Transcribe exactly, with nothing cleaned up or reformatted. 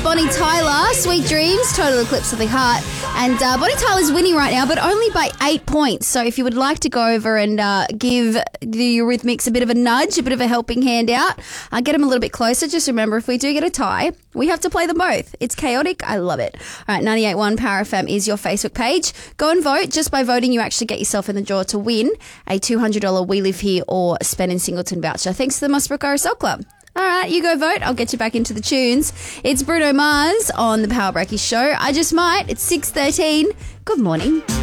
Bonnie Tyler, Sweet Dreams, Total Eclipse of the Heart. And uh, Bonnie Tyler's winning right now, but only by eight points. So if you would like to go over and uh, give the Eurythmics a bit of a nudge, a bit of a helping hand out, uh, get them a little bit closer. Just remember, if we do get a tie, we have to play them both. It's chaotic. I love it. All right, ninety-eight point one Power F M is your Facebook page. Go and vote. Just by voting, you actually get yourself in the draw to win a two hundred dollars We Live Here or Spend in Singleton voucher, thanks to the Musbrook R S L Club. All right, you go vote. I'll get you back into the tunes. It's Bruno Mars on the Power Breaky Show. I Just Might. It's six thirteen. Good morning.